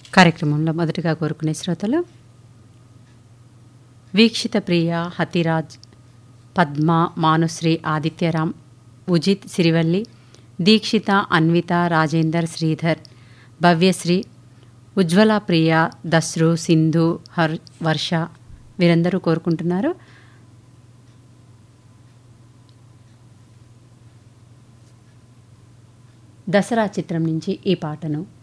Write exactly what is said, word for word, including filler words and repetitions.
కార్యక్రమంలో మొదటగా కోరుకునే శ్రోతలు వీక్షిత ప్రియ, హతిరాజ్, పద్మ, మానుశ్రీ, ఆదిత్యరామ్, ఉజిత్, సిరివల్లి, దీక్షిత, అన్విత, రాజేందర్, శ్రీధర్, భవ్యశ్రీ, ఉజ్వల ప్రియ, దస్రు, సింధు, హర్ వర్ష వీరందరూ కోరుకుంటున్నారు. దసరా చిత్రం నుంచి ఈ పాటను